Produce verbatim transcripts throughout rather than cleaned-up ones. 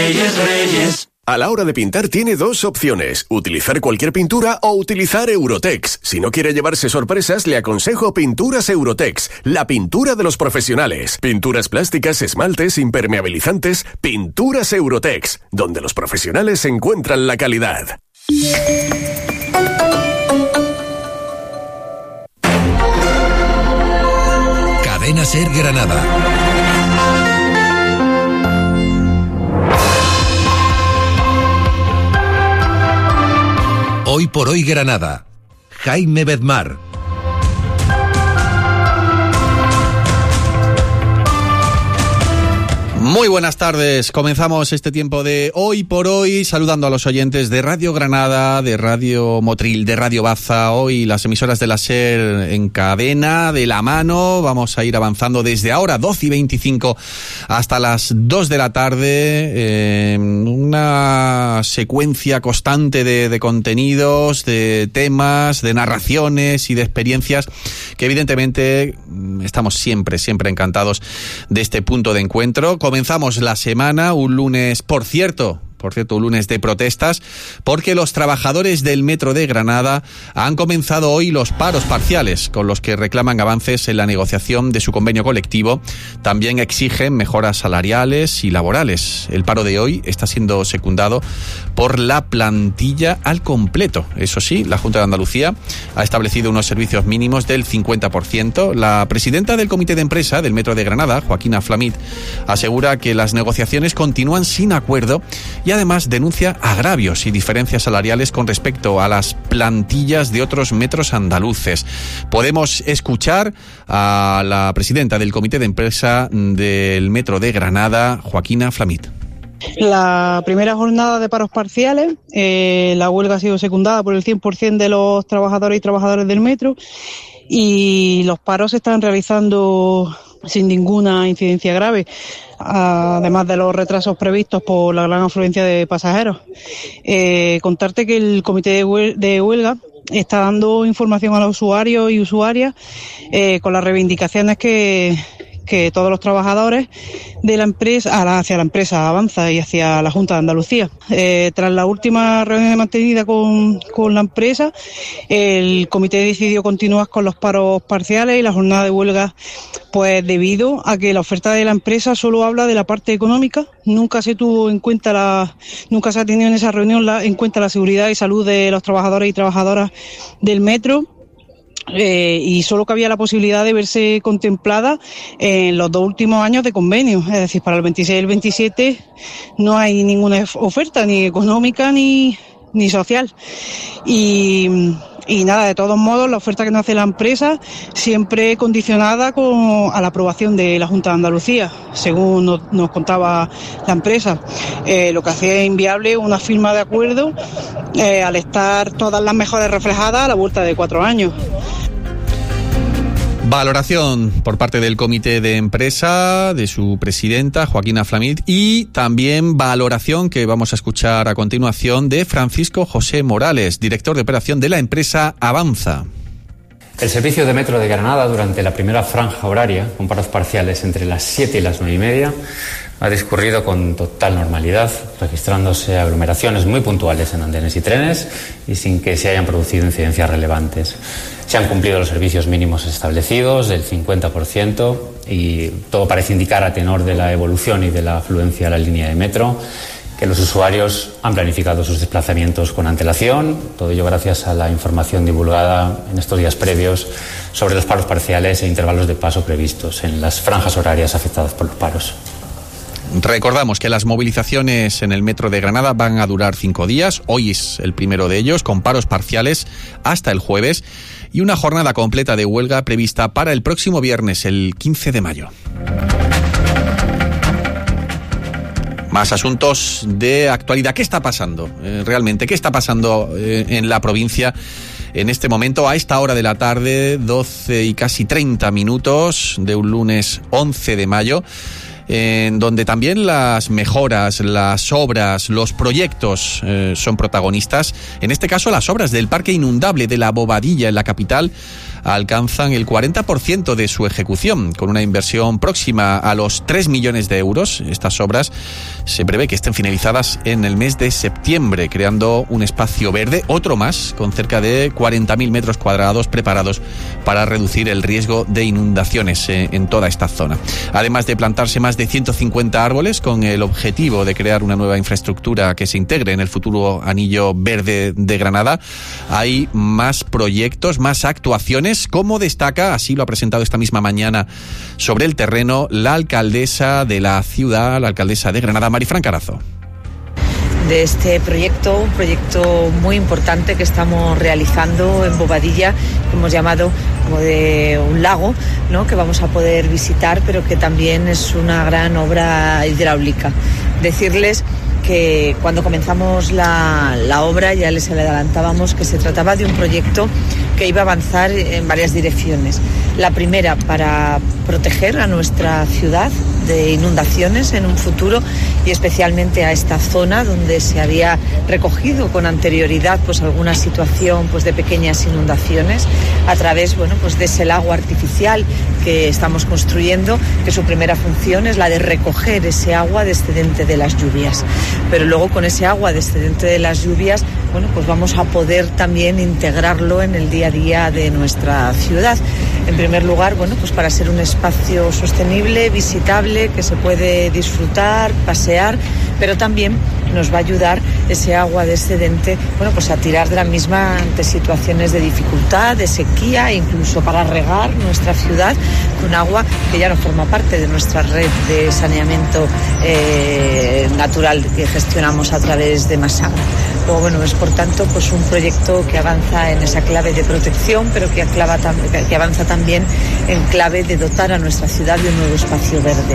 Reyes, Reyes. A la hora de pintar tiene dos opciones, utilizar cualquier pintura o utilizar Eurotex. Si no quiere llevarse sorpresas, le aconsejo Pinturas Eurotex, la pintura de los profesionales. Pinturas plásticas, esmaltes, impermeabilizantes, Pinturas Eurotex, donde los profesionales encuentran la calidad. Cadena SER Granada. Hoy por hoy Granada. Jaime Bedmar. Muy buenas tardes, comenzamos este tiempo de Hoy por Hoy saludando a los oyentes de Radio Granada, de Radio Motril, de Radio Baza. Hoy las emisoras de la SER en cadena, de la mano, vamos a ir avanzando desde ahora doce y veinticinco hasta las dos de la tarde, eh, una secuencia constante de, de contenidos, de temas, de narraciones y de experiencias que evidentemente estamos siempre, siempre encantados de este punto de encuentro. Comenzamos la semana, un lunes, por cierto, por cierto, un lunes de protestas, porque los trabajadores del Metro de Granada han comenzado hoy los paros parciales, con los que reclaman avances en la negociación de su convenio colectivo. También exigen mejoras salariales y laborales. El paro de hoy está siendo secundado por la plantilla al completo. Eso sí, la Junta de Andalucía ha establecido unos servicios mínimos del cincuenta por ciento. La presidenta del Comité de Empresa del Metro de Granada, Joaquina Flamit, asegura que las negociaciones continúan sin acuerdo y además denuncia agravios y diferencias salariales con respecto a las plantillas de otros metros andaluces. Podemos escuchar a la presidenta del Comité de Empresa del Metro de Granada, Joaquina Flamit. La primera jornada de paros parciales, eh, la huelga ha sido secundada por el cien por ciento de los trabajadores y trabajadoras del metro y los paros se están realizando sin ninguna incidencia grave, además de los retrasos previstos por la gran afluencia de pasajeros. Eh, contarte que el comité de, huel- de huelga está dando información a los usuarios y usuarias eh, con las reivindicaciones que, que todos los trabajadores de la empresa, hacia la empresa Avanza y hacia la Junta de Andalucía. Eh, tras la última reunión mantenida con, con la empresa, el comité decidió continuar con los paros parciales y la jornada de huelga, pues debido a que la oferta de la empresa solo habla de la parte económica, nunca se tuvo en cuenta la, nunca se ha tenido en esa reunión la, en cuenta la seguridad y salud de los trabajadores y trabajadoras del metro. Eh, y solo cabía la posibilidad de verse contemplada en los dos últimos años de convenio, es decir, para el veintiséis y el veintisiete no hay ninguna oferta, ni económica ni, ni social. Y, y nada, de todos modos, la oferta que nos hace la empresa siempre condicionada con, a la aprobación de la Junta de Andalucía, según nos, nos contaba la empresa. Eh, lo que hacía inviable una firma de acuerdo eh, al estar todas las mejoras reflejadas a la vuelta de cuatro años. Valoración por parte del comité de empresa, de su presidenta, Joaquina Flamit, y también valoración que vamos a escuchar a continuación de Francisco José Morales, director de operación de la empresa Avanza. El servicio de metro de Granada durante la primera franja horaria, con paros parciales entre las siete y las nueve y media, ha discurrido con total normalidad, registrándose aglomeraciones muy puntuales en andenes y trenes y sin que se hayan producido incidencias relevantes. Se han cumplido los servicios mínimos establecidos, del cincuenta por ciento, y todo parece indicar, a tenor de la evolución y de la afluencia a la línea de metro, que los usuarios han planificado sus desplazamientos con antelación, todo ello gracias a la información divulgada en estos días previos sobre los paros parciales e intervalos de paso previstos en las franjas horarias afectadas por los paros. Recordamos que las movilizaciones en el metro de Granada van a durar cinco días. Hoy es el primero de ellos, con paros parciales hasta el jueves y una jornada completa de huelga prevista para el próximo viernes, el quince de mayo. Más asuntos de actualidad. ¿Qué está pasando eh, realmente? ¿Qué está pasando eh, en la provincia en este momento, a esta hora de la tarde, doce y casi treinta minutos de un lunes once de mayo? En donde también las mejoras, las obras, los proyectos eh, son protagonistas. En este caso, las obras del parque inundable de la Bobadilla en la capital alcanzan el cuarenta por ciento de su ejecución, con una inversión próxima a los tres millones de euros. Estas obras se prevé que estén finalizadas en el mes de septiembre, creando un espacio verde, otro más, con cerca de cuarenta mil metros cuadrados preparados para reducir el riesgo de inundaciones en toda esta zona. Además de plantarse más de ciento cincuenta árboles con el objetivo de crear una nueva infraestructura que se integre en el futuro anillo verde de Granada, hay más proyectos, más actuaciones, como destaca, así lo ha presentado esta misma mañana sobre el terreno, la alcaldesa de la ciudad, la alcaldesa de Granada, Marifran Carazo. De este proyecto, un proyecto muy importante que estamos realizando en Bobadilla, que hemos llamado como de un lago, ¿no?, que vamos a poder visitar, pero que también es una gran obra hidráulica. Decirles que cuando comenzamos la, la obra ya les adelantábamos que se trataba de un proyecto que iba a avanzar en varias direcciones. La primera, para proteger a nuestra ciudad de inundaciones en un futuro, y especialmente a esta zona donde se había recogido con anterioridad pues alguna situación pues de pequeñas inundaciones a través bueno pues de ese lago artificial que estamos construyendo, que su primera función es la de recoger ese agua descendente de las lluvias. Pero luego con ese agua descendente de las lluvias, bueno, pues vamos a poder también integrarlo en el día a día de nuestra ciudad. En primer lugar, bueno, pues para ser un espacio sostenible, visitable, que se puede disfrutar, pasear, pero también nos va a ayudar ese agua descendente, bueno, pues a tirar de la misma ante situaciones de dificultad, de sequía, incluso para regar nuestra ciudad con agua que ya no forma parte de nuestra red de saneamiento eh, natural que gestionamos a través de Masana. Luego, bueno, es por tanto pues un proyecto que avanza en esa clave de protección, pero que, aclava, que avanza también en clave de dotar a nuestra ciudad de un nuevo espacio verde.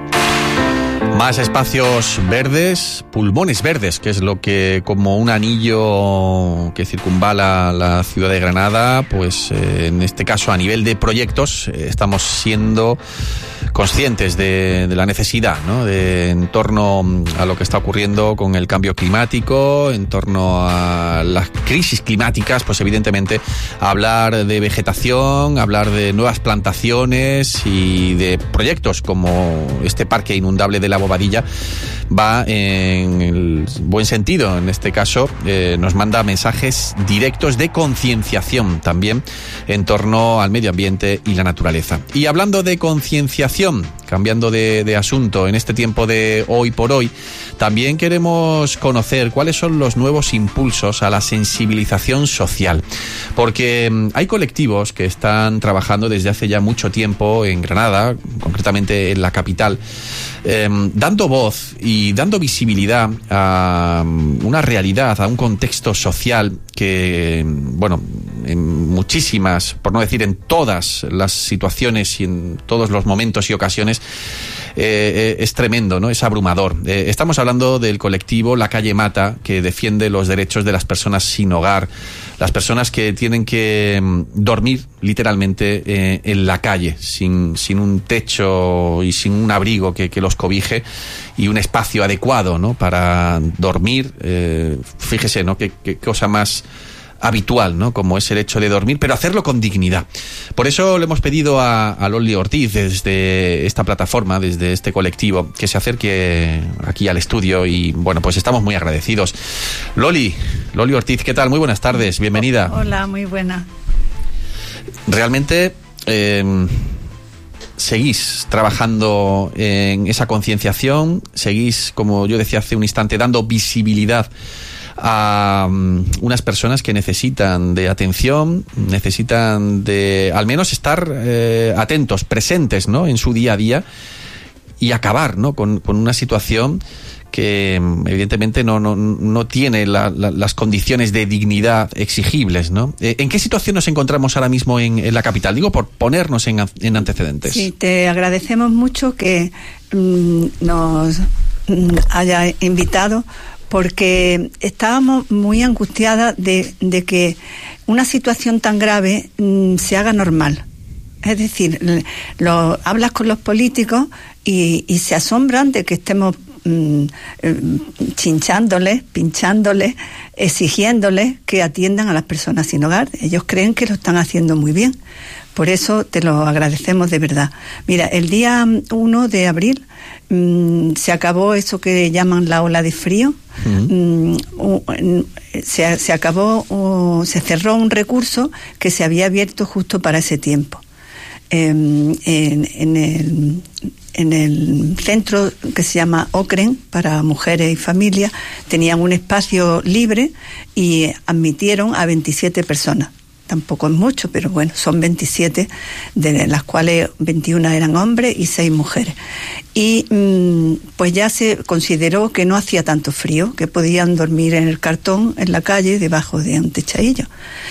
Más espacios verdes, pulmones verdes, que es lo que, como un anillo que circunvala la ciudad de Granada, pues eh, en este caso a nivel de proyectos eh, estamos siendo conscientes de, de la necesidad, ¿no?, de, en torno a lo que está ocurriendo con el cambio climático, en torno a las crisis climáticas, pues evidentemente hablar de vegetación, hablar de nuevas plantaciones y de proyectos como este parque inundable de la Bobadilla va en el buen sentido. En este caso eh, nos manda mensajes directos de concienciación también en torno al medio ambiente y la naturaleza. Y hablando de concienciación, cambiando de, de asunto, en este tiempo de hoy por hoy, también queremos conocer cuáles son los nuevos impulsos a la sensibilización social, porque hay colectivos que están trabajando desde hace ya mucho tiempo en Granada, concretamente en la capital, eh, dando voz y dando visibilidad a una realidad, a un contexto social que, bueno, en muchísimas, por no decir en todas las situaciones y en todos los momentos y ocasiones, eh, es tremendo, ¿no? Es abrumador. Eh, estamos hablando del colectivo La Calle Mata, que defiende los derechos de las personas sin hogar, las personas que tienen que dormir literalmente eh, en la calle, sin, sin un techo y sin un abrigo que, que los cobije y un espacio adecuado, ¿no?, para dormir. Eh, fíjese, ¿no?, qué, qué cosa más habitual, ¿no?, como es el hecho de dormir, pero hacerlo con dignidad. Por eso le hemos pedido a, a Loli Ortiz, desde esta plataforma, desde este colectivo, que se acerque aquí al estudio y, bueno, pues estamos muy agradecidos. Loli, Loli Ortiz, ¿qué tal? Muy buenas tardes, bienvenida. Hola, muy buena. Realmente eh, seguís trabajando en esa concienciación, seguís, como yo decía hace un instante, dando visibilidad a um, unas personas que necesitan de atención, necesitan de al menos estar eh, atentos, presentes, ¿no?, en su día a día, y acabar, ¿no?, con, con una situación que evidentemente no, no, no tiene la, la, las condiciones de dignidad exigibles, ¿no? ¿En qué situación nos encontramos ahora mismo en, en la capital? Digo, por ponernos en, en antecedentes. Sí, te agradecemos mucho que mmm, nos mmm, haya invitado, porque estábamos muy angustiadas de, de que una situación tan grave mmm, se haga normal. Es decir, lo, hablas con los políticos y, y se asombran de que estemos mmm, chinchándoles, pinchándoles, exigiéndoles que atiendan a las personas sin hogar. Ellos creen que lo están haciendo muy bien. Por eso te lo agradecemos de verdad. Mira, el día uno de abril mmm, se acabó eso que llaman la ola de frío. Uh-huh. Mm, se, se acabó, uh, se cerró un recurso que se había abierto justo para ese tiempo. Eh, en, en, el, en el centro que se llama Ocren para mujeres y familias tenían un espacio libre y admitieron a veintisiete personas. Tampoco es mucho, pero bueno, son veintisiete, de las cuales veintiuno eran hombres y seis mujeres. Y mmm, pues ya se consideró que no hacía tanto frío, que podían dormir en el cartón, en la calle, debajo de un techadillo.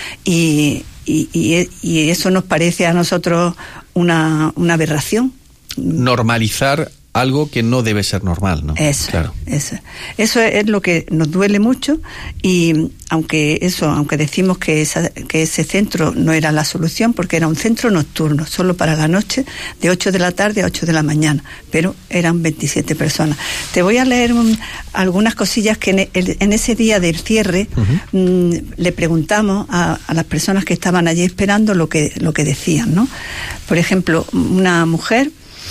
Y, y, y, y eso nos parece a nosotros una, una aberración. Normalizar algo que no debe ser normal, ¿no? Eso, claro. eso, eso es lo que nos duele mucho, y aunque eso, aunque decimos que esa, que ese centro no era la solución, porque era un centro nocturno, solo para la noche, de ocho de la tarde a ocho de la mañana, pero eran veintisiete personas. Te voy a leer un, algunas cosillas que en, el, en ese día del cierre uh-huh. mmm, le preguntamos a, a las personas que estaban allí esperando lo que, lo que decían, ¿no? Por ejemplo, una mujer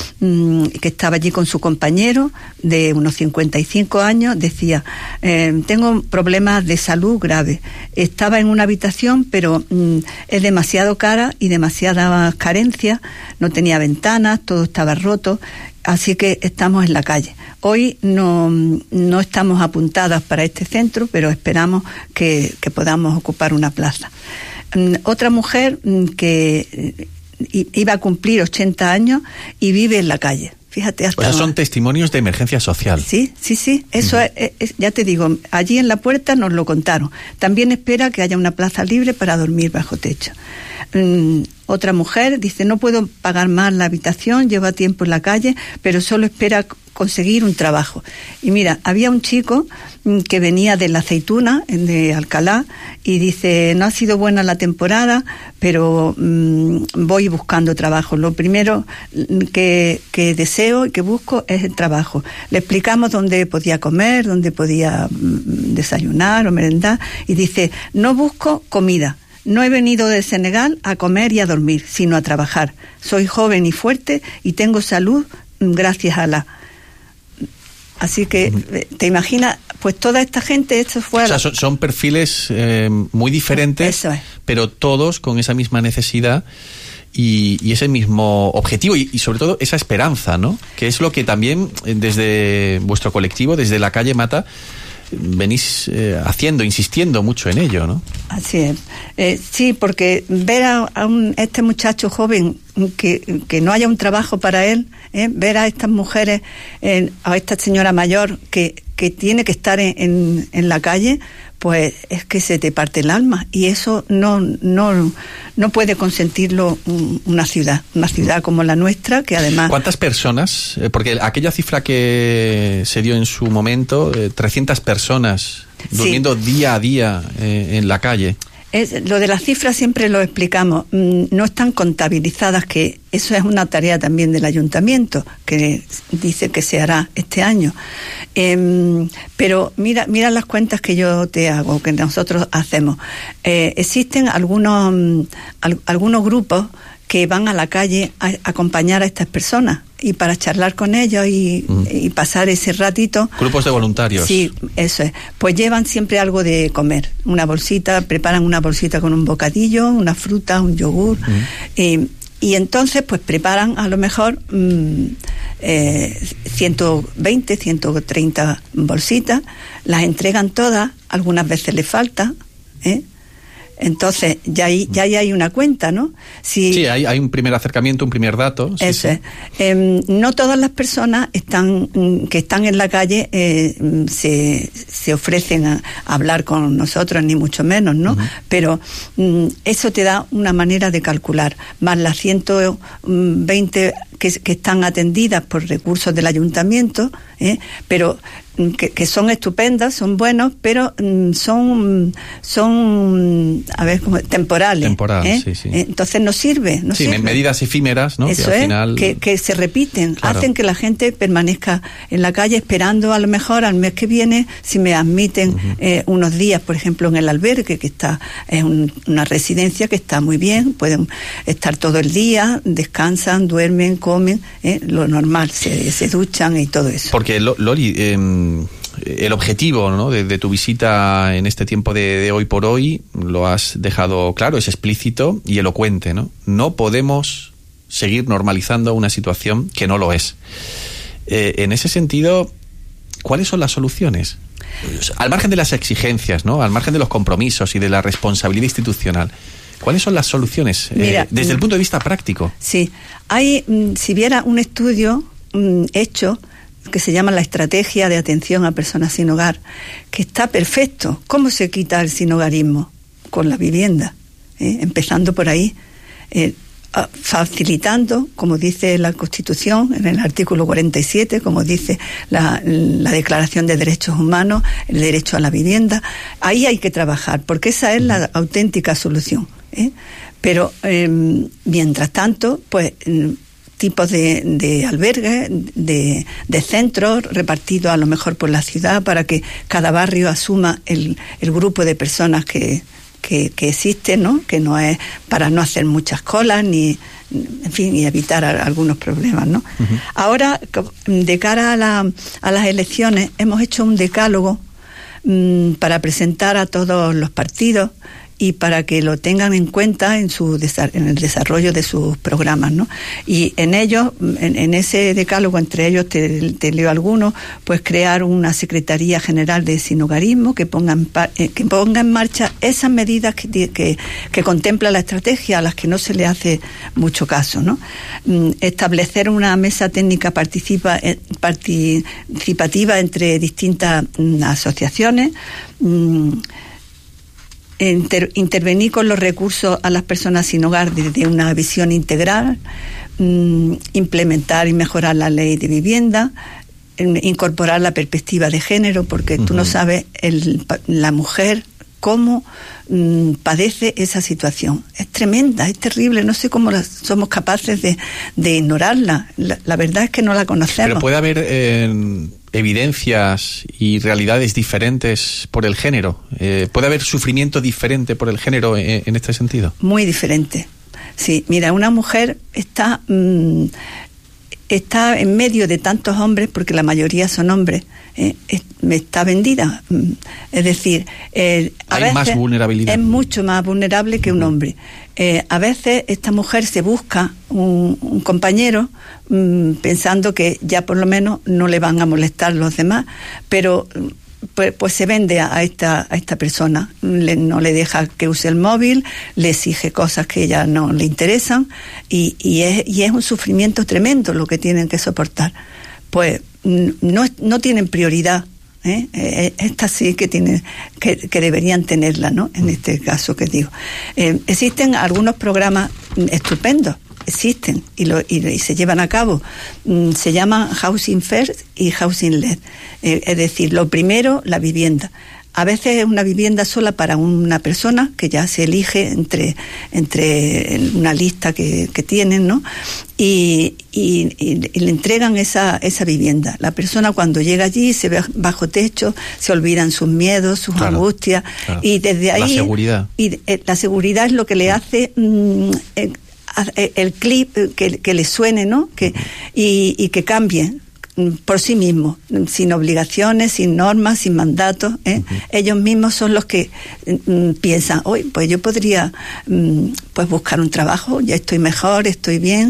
que estaba allí con su compañero de unos cincuenta y cinco años, decía, eh, tengo problemas de salud graves, estaba en una habitación pero mm, es demasiado cara y demasiadas carencias, no tenía ventanas, todo estaba roto, así que estamos en la calle. Hoy no, no estamos apuntadas para este centro, pero esperamos que, que podamos ocupar una plaza. Mm, otra mujer mm, que iba a cumplir ochenta años y vive en la calle. Fíjate, hasta... O sea, son testimonios de emergencia social. Sí, sí, sí. Eso uh-huh. es, es, ya te digo, allí en la puerta nos lo contaron. También espera que haya una plaza libre para dormir bajo techo. Mm, otra mujer dice, no puedo pagar más la habitación, lleva tiempo en la calle, pero solo espera conseguir un trabajo. Y mira, había un chico mm, que venía de La Aceituna, de Alcalá, y dice, no ha sido buena la temporada, pero mmm, voy buscando trabajo. Lo primero que, que deseo y que busco es el trabajo. Le explicamos dónde podía comer, dónde podía mmm, desayunar o merendar, y dice, no busco comida. No he venido de Senegal a comer y a dormir, sino a trabajar. Soy joven y fuerte y tengo salud gracias a la... Así que, ¿te imaginas? Pues toda esta gente, esto fue... O sea, son, son perfiles eh, muy diferentes, Eso es. Pero todos con esa misma necesidad y, y ese mismo objetivo y, y sobre todo esa esperanza, ¿no? Que es lo que también desde vuestro colectivo, desde la calle Mata, venís eh, haciendo, insistiendo mucho en ello, ¿no? Así es. Eh, sí, porque ver a, a un, este muchacho joven que, que no haya un trabajo para él, ¿eh? Ver a estas mujeres, eh, a esta señora mayor que, que tiene que estar en, en, en la calle, pues es que se te parte el alma, y eso no no no puede consentirlo una ciudad, una ciudad como la nuestra, que además... ¿Cuántas personas? Porque aquella cifra que se dio en su momento, eh, trescientas personas durmiendo sí. día a día eh, en la calle. Es, lo de las cifras siempre lo explicamos, no están contabilizadas, que eso es una tarea también del ayuntamiento, que dice que se hará este año. Eh, pero mira, mira las cuentas que yo te hago, que nosotros hacemos. Eh, existen algunos, al, algunos grupos que van a la calle a, a acompañar a estas personas y para charlar con ellos y, mm. y pasar ese ratito. Grupos de voluntarios. Sí, eso es. Pues llevan siempre algo de comer, una bolsita, preparan una bolsita con un bocadillo, una fruta, un yogur, mm. eh, y entonces pues preparan a lo mejor mmm, eh, ciento veinte, ciento treinta bolsitas, las entregan todas, algunas veces les falta, ¿eh? Entonces, ya hay, ya hay una cuenta, ¿no? Si, sí, hay, hay un primer acercamiento, un primer dato. Sí, eso sí. es. Eh, no todas las personas están que están en la calle eh, se, se ofrecen a, a hablar con nosotros, ni mucho menos, ¿no? Uh-huh. Pero mm, eso te da una manera de calcular. Más las ciento veinte que, que están atendidas por recursos del ayuntamiento, ¿eh? pero que, que son estupendas, son buenos, pero mm, son son a ver como temporales. Temporal, ¿eh? sí, sí. Entonces no sirve, no sí, sirve. medidas efímeras, ¿no? Eso que al es, final... que, que se repiten, claro. hacen que la gente permanezca en la calle esperando a lo mejor al mes que viene, si me admiten uh-huh. eh, unos días, por ejemplo, en el albergue, que está es un, una residencia que está muy bien, pueden estar todo el día, descansan, duermen, comen, eh, lo normal, se, se duchan y todo eso. Porque, Loli, eh, el objetivo, ¿no?, de, de tu visita en este tiempo de, de hoy por hoy, lo has dejado claro, es explícito y elocuente, ¿no? No podemos seguir normalizando una situación que no lo es. Eh, en ese sentido, ¿cuáles son las soluciones? Al margen de las exigencias, ¿no?, al margen de los compromisos y de la responsabilidad institucional, ¿cuáles son las soluciones Mira, eh, desde el punto de vista práctico? Sí, hay, si viera un estudio mm, hecho que se llama la Estrategia de Atención a Personas Sin Hogar, que está perfecto. ¿Cómo se quita el sinhogarismo? Con la vivienda, ¿eh? empezando por ahí, eh, facilitando, como dice la Constitución en el artículo cuarenta y siete, como dice la, la Declaración de Derechos Humanos, el derecho a la vivienda. Ahí hay que trabajar, porque esa es la auténtica solución, ¿eh? Pero eh, mientras tanto, pues tipos de, de albergues, de, de centros repartidos a lo mejor por la ciudad para que cada barrio asuma el, el grupo de personas que, que, que existe, ¿no? Que no es para no hacer muchas colas ni, en fin, y evitar a, algunos problemas, ¿no? Uh-huh. Ahora, de cara a, la, a las elecciones, hemos hecho un decálogo mmm, para presentar a todos los partidos y para que lo tengan en cuenta en su en el desarrollo de sus programas, ¿no? Y en ellos, en, en ese decálogo, entre ellos te, te leo algunos, pues crear una Secretaría General de Sinhogarismo que ponga en, eh, que ponga en marcha esas medidas que, que, que contempla la estrategia, a las que no se le hace mucho caso, ¿no? Mm, establecer una mesa técnica participa, eh, participativa entre distintas mm, asociaciones, mm, Inter, intervenir con los recursos a las personas sin hogar desde una visión integral, mmm, implementar y mejorar la ley de vivienda, eh, incorporar la perspectiva de género, porque uh-huh. tú no sabes el, la mujer cómo mmm, padece esa situación. Es tremenda, es terrible, no sé cómo la, somos capaces de, de ignorarla. La, la verdad es que no la conocemos. Pero puede haber eh, evidencias y realidades diferentes por el género. Eh, ¿Puede haber sufrimiento diferente por el género en, en este sentido? Muy diferente. Sí, mira, una mujer está... Mmm, está en medio de tantos hombres, porque la mayoría son hombres, eh, está vendida. Es decir, eh, a hay veces más vulnerabilidad. Es mucho más vulnerable que un hombre. Eh, a veces esta mujer se busca un, un compañero mmm, pensando que ya por lo menos no le van a molestar los demás, pero pues, pues se vende a, a esta a esta persona, le, no le deja que use el móvil, le exige cosas que ella no le interesan y, y, es, y es un sufrimiento tremendo lo que tienen que soportar. Pues no, no tienen prioridad, ¿eh? Esta sí que tienen, que, que deberían tenerla, ¿no? En este caso que digo. Eh, existen algunos programas estupendos, existen y, lo, y, y se llevan a cabo. Mm, se llaman Housing First y Housing Led. Eh, es decir, lo primero, la vivienda. A veces es una vivienda sola para una persona que ya se elige entre, entre una lista que, que tienen, ¿no? Y, y, y le entregan esa, esa vivienda. La persona cuando llega allí se ve bajo techo, se olvidan sus miedos, sus claro, angustias, claro. Y desde ahí... La seguridad. Y eh, la seguridad es lo que le hace... Mm, eh, el clip que, que le suene, ¿no? Que, y, y que cambie por sí mismos, sin obligaciones, sin normas, sin mandatos, ¿eh? Uh-huh. Ellos mismos son los que mm, piensan, hoy pues yo podría mm, pues buscar un trabajo, ya estoy mejor, estoy bien.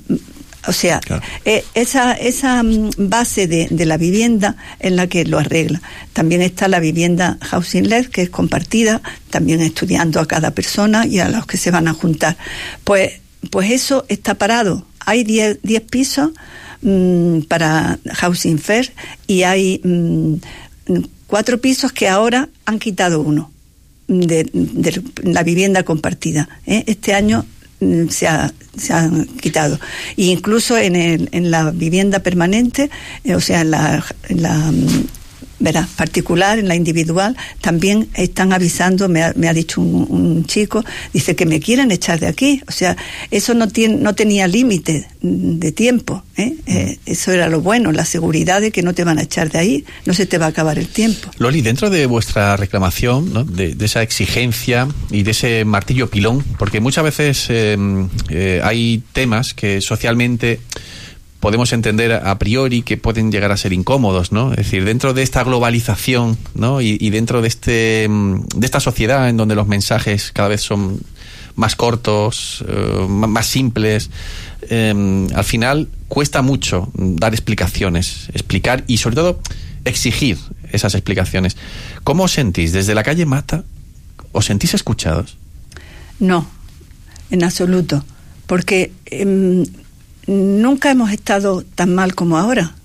O sea, claro. eh, esa esa base de, de la vivienda es la que lo arregla. También está la vivienda Housing Led, que es compartida, también estudiando a cada persona y a los que se van a juntar. Pues pues eso está parado. Hay diez pisos mmm, para Housing First y hay mmm, cuatro pisos que ahora han quitado uno de, de la vivienda compartida. ¿eh? Este año se ha, se han quitado. E incluso en, el, en la vivienda permanente, eh, o sea, en la, en la verás, particular, en la individual, también están avisando, me ha, me ha dicho un, un chico, dice que me quieren echar de aquí. O sea, eso no, tiene, no tenía límite de tiempo, ¿eh? Eh, eso era lo bueno, la seguridad de que no te van a echar de ahí, no se te va a acabar el tiempo. Loli, dentro de vuestra reclamación, ¿no? de, de esa exigencia y de ese martillo pilón, porque muchas veces eh, eh, hay temas que socialmente podemos entender a priori que pueden llegar a ser incómodos, ¿no? Es decir, dentro de esta globalización, ¿no? Y, y dentro de este de esta sociedad en donde los mensajes cada vez son más cortos, eh, más simples, eh, al final cuesta mucho dar explicaciones, explicar y sobre todo exigir esas explicaciones. ¿Cómo os sentís? ¿Desde la calle Mata os sentís escuchados? No, en absoluto, porque eh, nunca hemos estado tan mal como ahora.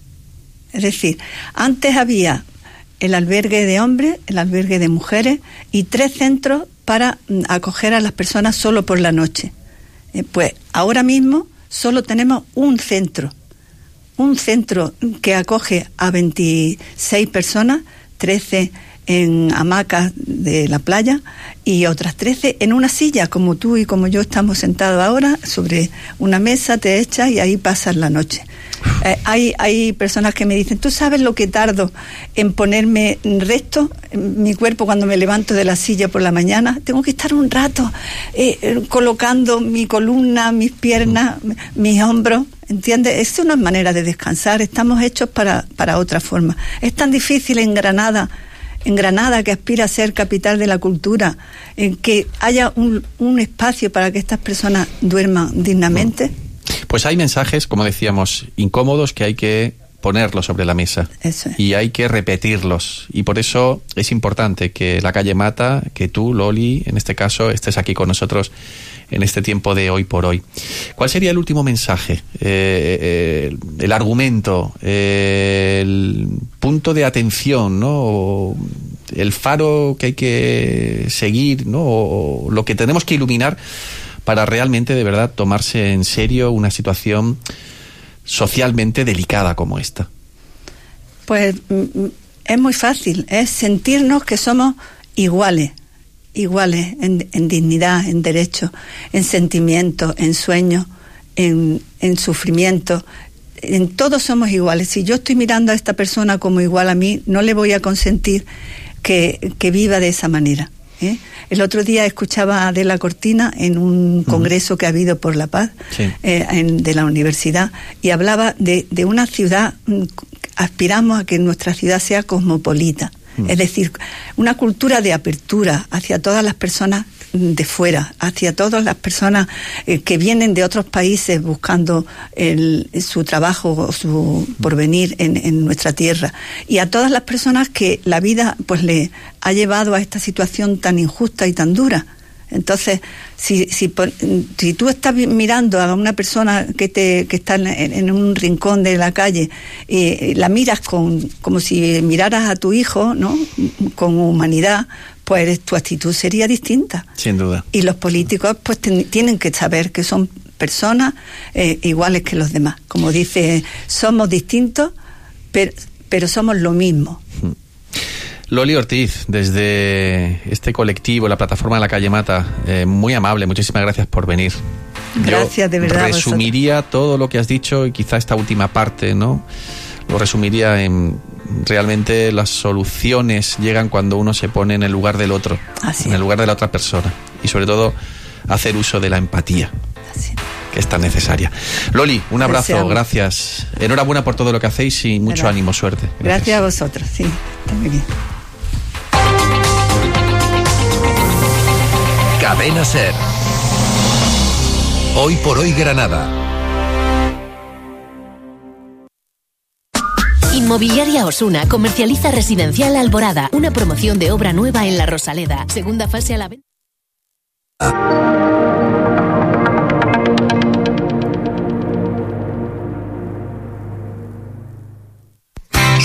Es decir, antes había el albergue de hombres, el albergue de mujeres y tres centros para acoger a las personas solo por la noche. Eh, pues ahora mismo solo tenemos un centro, un centro que acoge a veintiséis personas, trece en hamacas de la playa y otras trece en una silla, como tú y como yo estamos sentados ahora, sobre una mesa, te echas y ahí pasas la noche. Eh, hay, hay personas que me dicen, ¿tú sabes lo que tardo en ponerme recto en mi cuerpo cuando me levanto de la silla por la mañana? Tengo que estar un rato eh, colocando mi columna, mis piernas, mis hombros, ¿entiendes? Esto no es manera de descansar, estamos hechos para, para otra forma. Es tan difícil en Granada, en Granada, que aspira a ser capital de la cultura, en que haya un, un espacio para que estas personas duerman dignamente. Pues hay mensajes, como decíamos, incómodos que hay que ponerlos sobre la mesa. Eso es. Y hay que repetirlos. Y por eso es importante que la calle Mata, que tú, Loli, en este caso, estés aquí con nosotros en este tiempo de hoy por hoy. ¿Cuál sería el último mensaje? Eh, eh, el argumento, eh, el punto de atención, ¿no? O el faro que hay que seguir, ¿no? O lo que tenemos que iluminar para realmente, de verdad, tomarse en serio una situación socialmente delicada como esta. Pues es muy fácil, es sentirnos que somos iguales, iguales en, en dignidad, en derechos, en sentimientos, en sueños, en, en sufrimiento. En todos somos iguales. Si yo estoy mirando a esta persona como igual a mí, no le voy a consentir que, que viva de esa manera, ¿eh? El otro día escuchaba a Adela Cortina en un congreso uh-huh. que ha habido por la paz, sí. eh, en, de la universidad, y hablaba de, de una ciudad, aspiramos a que nuestra ciudad sea cosmopolita, uh-huh. es decir, una cultura de apertura hacia todas las personas de fuera, hacia todas las personas eh, que vienen de otros países buscando el, su trabajo, su porvenir en, en nuestra tierra, y a todas las personas que la vida pues le ha llevado a esta situación tan injusta y tan dura. Entonces, si, si, si tú estás mirando a una persona que te que está en, en un rincón de la calle, eh, la miras con como si miraras a tu hijo, ¿no? Con humanidad, pues tu actitud sería distinta. Sin duda. Y los políticos pues ten, tienen que saber que son personas eh, iguales que los demás. Como dice, somos distintos, pero, pero somos lo mismo. Loli Ortiz, desde este colectivo, la plataforma de la calle Mata, eh, muy amable, muchísimas gracias por venir. Gracias, de verdad. Resumiría vosotros. Todo lo que has dicho, y quizá esta última parte, ¿no? Lo resumiría en realmente las soluciones llegan cuando uno se pone en el lugar del otro, Así en el lugar de la otra persona, y sobre todo hacer uso de la empatía. Así. Que es tan necesaria. Loli, un abrazo, Deseamos. Gracias. Enhorabuena por todo lo que hacéis y mucho gracias. Ánimo, suerte. Gracias. Gracias a vosotros, sí, está muy bien. Cadena SER. Hoy por hoy Granada. Inmobiliaria Osuna comercializa Residencial Alborada, una promoción de obra nueva en La Rosaleda. Segunda fase a la venta.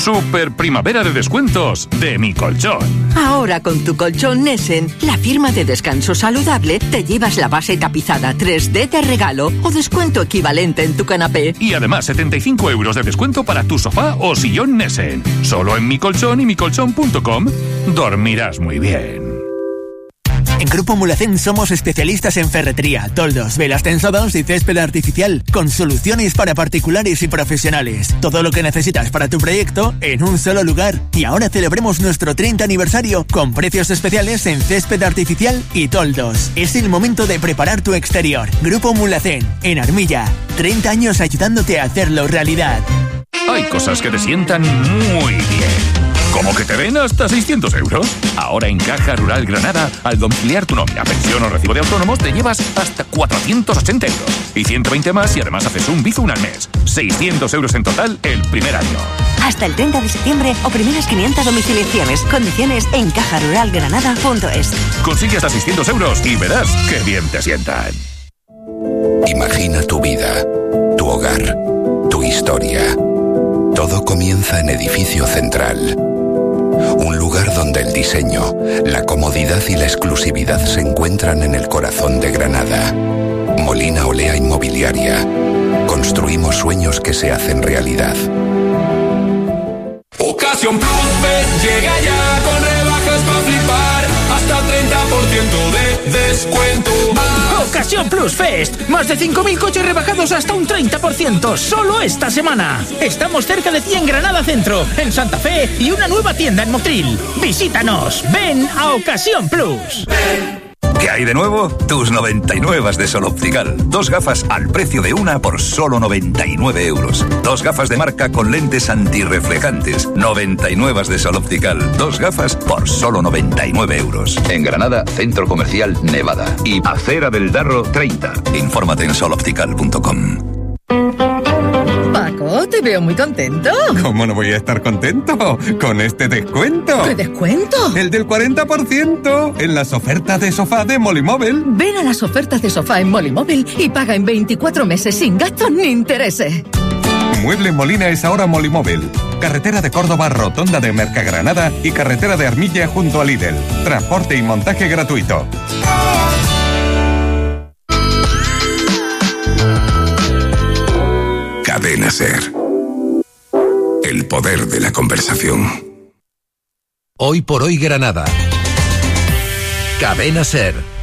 Super primavera de descuentos de Mi Colchón. Ahora con tu colchón Nessen, la firma de descanso saludable, te llevas la base tapizada tres D de regalo o descuento equivalente en tu canapé. Y además setenta y cinco euros de descuento para tu sofá o sillón Nessen. Solo en Mi Colchón y mi colchón punto com. Dormirás muy bien. En Grupo Mulhacén somos especialistas en ferretería, toldos, velas tensadas y césped artificial, con soluciones para particulares y profesionales. Todo lo que necesitas para tu proyecto en un solo lugar. Y ahora celebremos nuestro treinta aniversario con precios especiales en césped artificial y toldos. Es el momento de preparar tu exterior. Grupo Mulhacén, en Armilla. treinta años ayudándote a hacerlo realidad. Hay cosas que te sientan muy bien. ¿Cómo que te den hasta seiscientos euros? Ahora en Caja Rural Granada, al domiciliar tu nómina, pensión o recibo de autónomos, te llevas hasta cuatrocientos ochenta euros. Y ciento veinte más y además haces un Bizum al mes. seiscientos euros en total el primer año. Hasta el treinta de septiembre o primeras quinientas domiciliaciones. Condiciones en caja rural granada punto es. Consigue hasta seiscientos euros y verás qué bien te sientan. Imagina tu vida, tu hogar, tu historia. Todo comienza en Edificio Central. Un lugar donde el diseño, la comodidad y la exclusividad se encuentran en el corazón de Granada. Molina Olea Inmobiliaria. Construimos sueños que se hacen realidad. Ocasión Plus Fest llega ya con rebajas para flipar. Hasta treinta por ciento de descuento. Ocasión Plus Fest. Más de cinco mil coches rebajados hasta un treinta por ciento. Solo esta semana. Estamos cerca de ti en Granada Centro, en Santa Fe y una nueva tienda en Motril. Visítanos. Ven a Ocasión Plus. ¿Qué hay de nuevo? Tus noventa y nueve de Sol Optical. Dos gafas al precio de una por solo noventa y nueve euros. Dos gafas de marca con lentes antirreflejantes. noventa y nueve de Sol Optical. Dos gafas por solo noventa y nueve euros. En Granada, Centro Comercial Nevada. Y Acera del Darro treinta. Infórmate en sol optical punto com. Paco, te veo muy contento. ¿Cómo no voy a estar contento con este descuento? ¿Qué descuento? El del cuarenta por ciento en las ofertas de sofá de Molimóvil. Ven a las ofertas de sofá en Molimóvil y paga en veinticuatro meses sin gastos ni intereses. Muebles Molina es ahora Molimóvil. Carretera de Córdoba, rotonda de Mercagranada y carretera de Armilla junto a Lidl. Transporte y montaje gratuito. Cadena Ser. El poder de la conversación. Hoy por hoy Granada. Cadena Ser.